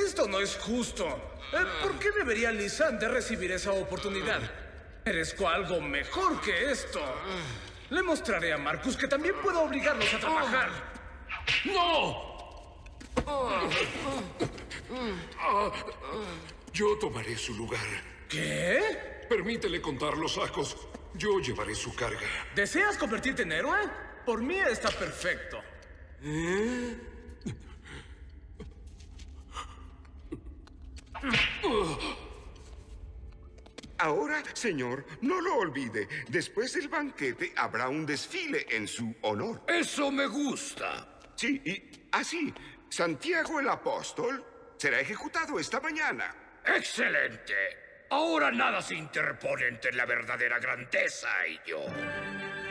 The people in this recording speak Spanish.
Esto no es justo. ¿Por qué debería Lysandre recibir esa oportunidad? Merezco algo mejor que esto. Le mostraré a Marcus que también puedo obligarlos a trabajar. ¡No! Yo tomaré su lugar. ¿Qué? Permítele contar los sacos. Yo llevaré su carga. ¿Deseas convertirte en héroe? Por mí está perfecto. Ahora, señor, no lo olvide. Después del banquete habrá un desfile en su honor. Eso me gusta. Sí, y así, Santiago el Apóstol será ejecutado esta mañana. ¡Excelente! Ahora nada se interpone entre la verdadera grandeza y yo.